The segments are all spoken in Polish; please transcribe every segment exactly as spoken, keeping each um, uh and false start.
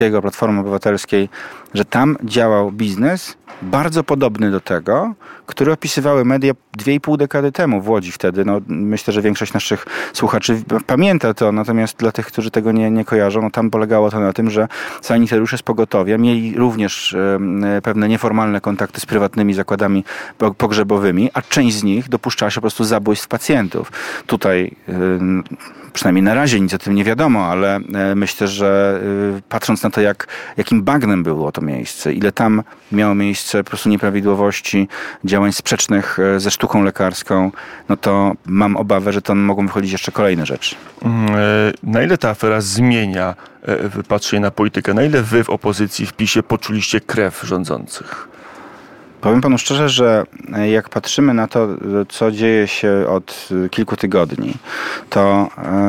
Platformy Obywatelskiej, że tam działał biznes bardzo podobny do tego, który opisywały media dwie i pół dekady temu w Łodzi wtedy. No, myślę, że większość naszych słuchaczy pamięta to, natomiast dla tych, którzy tego nie, nie kojarzą, no, tam polegało to na tym, że sanitariusze z pogotowia mieli również e, pewne nieformalne kontakty z prywatnymi zakładami pogrzebowymi, a część z nich dopuszczała się po prostu zabójstw pacjentów. Tutaj e, przynajmniej na razie nic o tym nie wiadomo, ale e, myślę, że e, patrząc na to, jak, jakim bagnem było to miejsce, ile tam miało miejsce po prostu nieprawidłowości, działań sprzecznych ze sztuką lekarską, no to mam obawę, że tam mogą wychodzić jeszcze kolejne rzeczy. Na ile ta afera zmienia patrzenie na politykę? Na ile wy w opozycji, w PiSie poczuliście krew rządzących? Powiem panu szczerze, że jak patrzymy na to, co dzieje się od kilku tygodni, to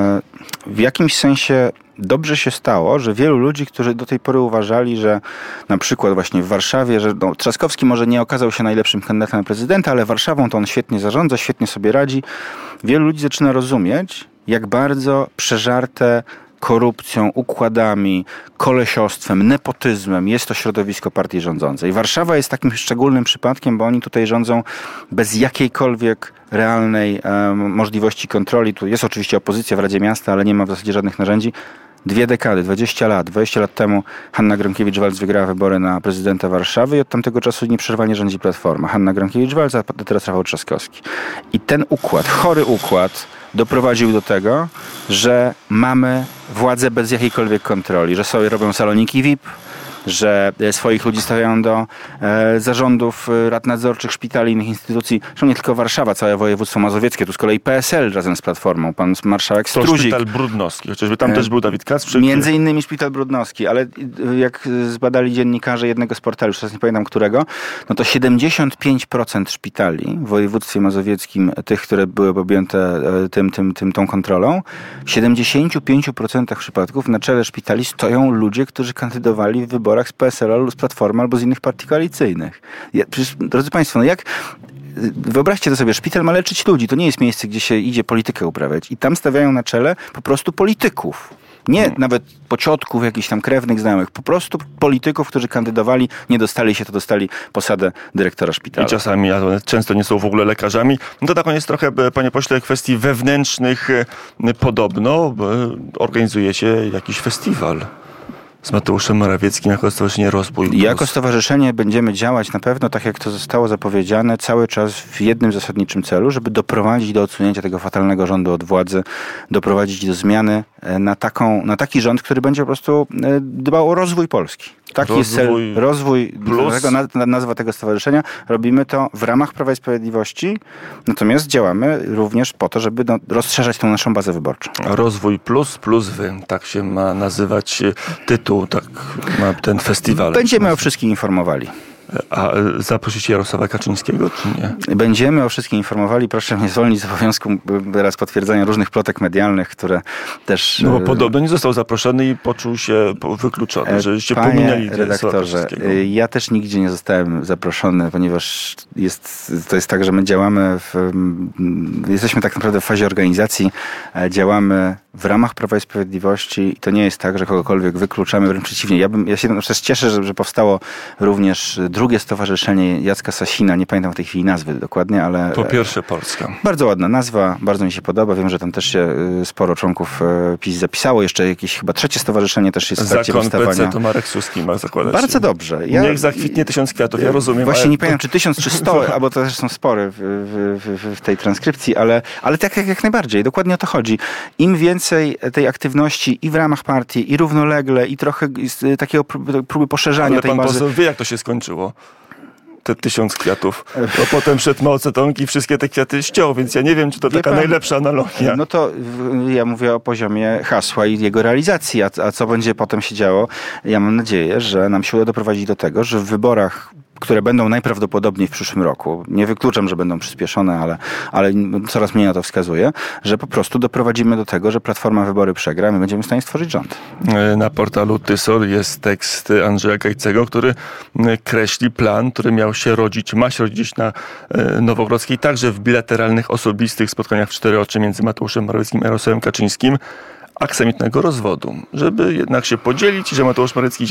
w jakimś sensie dobrze się stało, że wielu ludzi, którzy do tej pory uważali, że na przykład właśnie w Warszawie, że no, Trzaskowski może nie okazał się najlepszym kandydatem na prezydenta, ale Warszawą to on świetnie zarządza, świetnie sobie radzi. Wielu ludzi zaczyna rozumieć, jak bardzo przeżarte korupcją, układami, kolesiostwem, nepotyzmem jest to środowisko partii rządzącej. Warszawa jest takim szczególnym przypadkiem, bo oni tutaj rządzą bez jakiejkolwiek realnej e, możliwości kontroli. Tu jest oczywiście opozycja w Radzie Miasta, ale nie ma w zasadzie żadnych narzędzi. Dwie dekady, dwadzieścia lat. dwadzieścia lat temu Hanna Gronkiewicz-Waltz wygrała wybory na prezydenta Warszawy i od tamtego czasu nieprzerwanie rządzi Platforma. Hanna Gronkiewicz-Waltz, a teraz Rafał Trzaskowski. I ten układ, chory układ doprowadził do tego, że mamy władzę bez jakiejkolwiek kontroli, że sobie robią saloniki V I P, że swoich ludzi stawiają do e, zarządów rad nadzorczych szpitali i innych instytucji. Zresztą nie tylko Warszawa, całe województwo mazowieckie. Tu z kolei P S L razem z Platformą. Pan marszałek Struzik. To szpital Brudnowski, chociażby tam e, też był Dawid Kacprzyk. Między innymi szpital Brudnowski, ale jak zbadali dziennikarze jednego z portali, już teraz nie pamiętam którego, no to siedemdziesiąt pięć procent szpitali w województwie mazowieckim, tych, które były objęte tym, tym, tym, tą kontrolą, w siedemdziesięciu pięciu procentach przypadków na czele szpitali stoją ludzie, którzy kandydowali w wyborach z P S L, z Platformy albo z innych partii koalicyjnych. Ja, przecież, drodzy państwo, no jak... Wyobraźcie to sobie, szpital ma leczyć ludzi. To nie jest miejsce, gdzie się idzie politykę uprawiać. I tam stawiają na czele po prostu polityków. Nie hmm. nawet pociotków, jakichś tam krewnych znajomych. Po prostu polityków, którzy kandydowali, nie dostali się, to dostali posadę dyrektora szpitala. I czasami, a one często nie są w ogóle lekarzami. No to tak on jest trochę, panie pośle, kwestii wewnętrznych. Podobno organizuje się jakiś festiwal z Mateuszem Morawieckim jako Stowarzyszenie Rozwój Plus. Jako stowarzyszenie będziemy działać na pewno, tak jak to zostało zapowiedziane, cały czas w jednym zasadniczym celu, żeby doprowadzić do odsunięcia tego fatalnego rządu od władzy, doprowadzić do zmiany na, taką, na taki rząd, który będzie po prostu dbał o rozwój Polski. Taki jest cel, rozwój, tego, nazwa tego stowarzyszenia. Robimy to w ramach Prawa i Sprawiedliwości, natomiast działamy również po to, żeby no, rozszerzać tą naszą bazę wyborczą. Rozwój Plus, plus wy. Tak się ma nazywać tytuł, tak ma ten festiwal. Będziemy o wszystkim informowali. A zaprosicie Jarosława Kaczyńskiego, czy nie? Będziemy o wszystkim informowali. Proszę mnie zwolnić z obowiązku teraz potwierdzania różnych plotek medialnych, które też... No bo podobno nie został zaproszony i poczuł się wykluczony, żeście pominęli redaktorze, ja też nigdzie nie zostałem zaproszony, ponieważ jest, to jest tak, że my działamy w... Jesteśmy tak naprawdę w fazie organizacji, działamy w ramach Prawa i Sprawiedliwości i to nie jest tak, że kogokolwiek wykluczamy, wręcz przeciwnie. Ja, bym, ja się też cieszę, że, że powstało również drugie stowarzyszenie Jacka Sasina, nie pamiętam w tej chwili nazwy dokładnie, ale... Po pierwsze Polska. Bardzo ładna nazwa, bardzo mi się podoba. Wiem, że tam też się sporo członków PiS zapisało. Jeszcze jakieś chyba trzecie stowarzyszenie też jest w trakcie powstawania. Zakon P C to Marek Suski ma zakładać. Bardzo dobrze. Ja, Niech zakwitnie tysiąc kwiatów, ja rozumiem. Właśnie ale... nie pamiętam, czy tysiąc, czy sto, albo to też są spory w, w, w, w tej transkrypcji, ale, ale tak jak, jak najbardziej. Dokładnie o to chodzi. Im więcej tej aktywności i w ramach partii, i równolegle, i trochę takiego próby poszerzania ale tej pan bazy. Poseł wie, jak to się skończyło. Te tysiąc kwiatów. Bo potem przed Mao Tse-tung i wszystkie te kwiaty ściął, więc ja nie wiem, czy to wie taka pan, najlepsza analogia. No to ja mówię o poziomie hasła i jego realizacji, a, a co będzie potem się działo? Ja mam nadzieję, że nam się uda doprowadzić do tego, że w wyborach, które będą najprawdopodobniej w przyszłym roku, nie wykluczam, że będą przyspieszone, ale, ale coraz mniej na to wskazuje, że po prostu doprowadzimy do tego, że Platforma wybory przegra, my będziemy w stanie stworzyć rząd. Na portalu Tysol jest tekst Andrzeja Gajcego, który kreśli plan, który miał się rodzić, ma się rodzić na Nowogrodzkiej, także w bilateralnych, osobistych spotkaniach w cztery oczy między Mateuszem Morawieckim a Jarosławem Kaczyńskim. aksamitnego rozwodu, żeby jednak się podzielić i że Mateusz Morawiecki